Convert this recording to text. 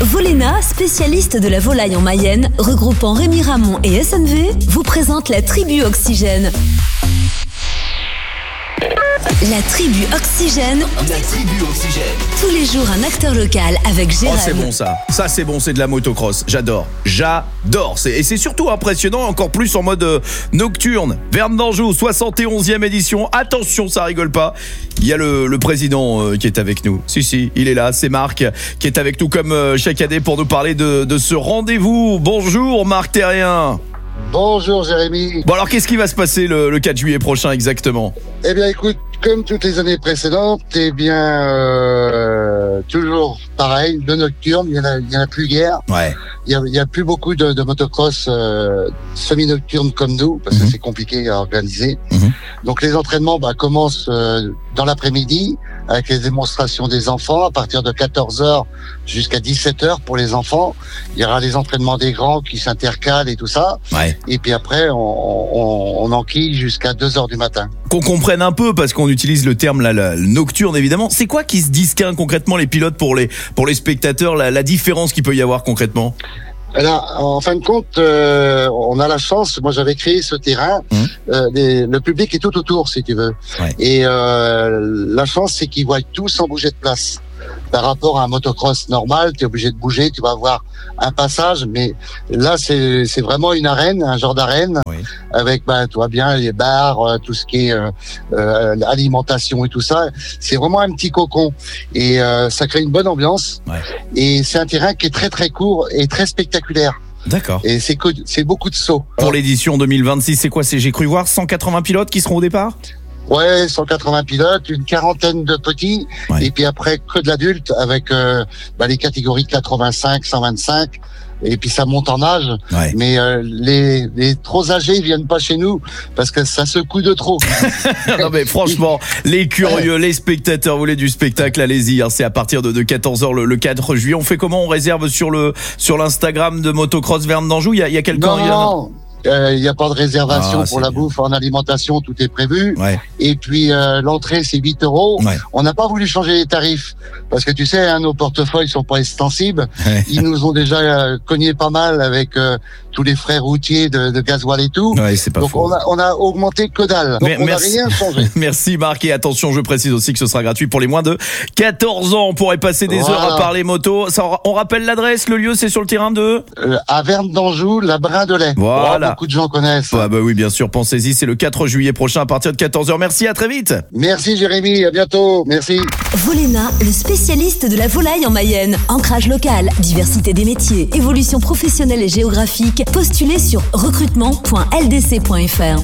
Volena, spécialiste de la volaille en Mayenne, regroupant Rémy Ramon et SNV, vous présente la Tribu Oxygène. La Tribu Oxygène. La Tribu Oxygène. Tous les jours, un acteur local avec Jérém. Oh, c'est bon ça. Ça, c'est bon, c'est de la motocross. J'adore. Et c'est surtout impressionnant, encore plus en mode nocturne. Verne d'Anjou, 71e édition. Attention, ça rigole pas. Il y a le président qui est avec nous. Si, il est là. C'est Marc qui est avec nous comme chaque année pour nous parler de ce rendez-vous. Bonjour, Marc Terrien. Bonjour Jérémy. Bon alors qu'est-ce qui va se passer le 4 juillet prochain exactement? Eh bien écoute, comme toutes les années précédentes, toujours pareil, de nocturne, il y en a plus guère. Ouais. Il y a plus beaucoup de motocross semi-nocturnes comme nous, parce que c'est compliqué à organiser. Donc les entraînements commencent dans l'après-midi, avec les démonstrations des enfants, à partir de 14h jusqu'à 17h pour les enfants. Il y aura les entraînements des grands qui s'intercalent et tout ça. Ouais. Et puis après, on enquille jusqu'à 2h du matin. Qu'on comprenne un peu, parce qu'on utilise le terme la nocturne évidemment. C'est quoi qui se distingue concrètement les pilotes pour les spectateurs, la différence qu'il peut y avoir concrètement? Alors, en fin de compte, on a la chance. Moi, j'avais créé ce terrain. Le public est tout autour, si tu veux. Ouais. Et la chance, c'est qu'ils voient tout sans bouger de place. Par rapport à un motocross normal, tu es obligé de bouger, tu vas avoir un passage, mais là c'est vraiment une arène, un genre d'arène, oui. Avec tu vois bien les bars, tout ce qui est alimentation et tout ça. C'est vraiment un petit cocon et ça crée une bonne ambiance. Ouais. Et c'est un terrain qui est très très court et très spectaculaire. D'accord. Et c'est beaucoup de sauts. Pour l'édition 2026, c'est quoi? J'ai cru voir 180 pilotes qui seront au départ. Ouais, 180 pilotes, une quarantaine de petits, ouais. Et puis après que de l'adulte avec les catégories 85, 125, et puis ça monte en âge. Ouais. Mais les trop âgés viennent pas chez nous parce que ça secoue de trop. Non mais franchement, les curieux, les spectateurs, vous voulez du spectacle, allez-y. Hein, c'est à partir de 14h le 4 juillet. On fait comment? On réserve sur l'Instagram de Motocross Verne d'Anjou. Il y a quelqu'un? Non. Il n'y a pas de réservation pour la bouffe, en alimentation, tout est prévu. Ouais. Et puis l'entrée, c'est 8 €. Ouais. On n'a pas voulu changer les tarifs parce que tu sais, nos portefeuilles sont pas extensibles. Ouais. Ils nous ont déjà cogné pas mal avec tous les frais routiers de gasoil et tout. Ouais, c'est pas donc faux. on a augmenté que dalle. Donc on n'a rien changé. Merci Marc, et attention, je précise aussi que ce sera gratuit pour les moins de 14 ans. On pourrait passer des heures à parler moto. On rappelle l'adresse, le lieu, c'est sur le terrain de à Verne d'Anjou, la Brin de Lait. Voilà. Beaucoup de gens connaissent. Ah oui, bien sûr, pensez-y, c'est le 4 juillet prochain à partir de 14h. Merci, à très vite. Merci Jérémy, à bientôt. Merci. Volena, le spécialiste de la volaille en Mayenne. Ancrage local, diversité des métiers, évolution professionnelle et géographique. Postulez sur recrutement.ldc.fr.